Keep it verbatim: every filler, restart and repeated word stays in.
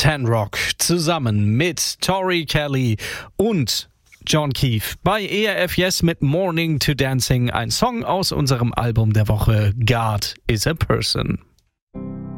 Tanrock zusammen mit Tori Kelly und John Keefe bei E R F Yes mit Morning to Dancing, ein Song aus unserem Album der Woche God is a Person.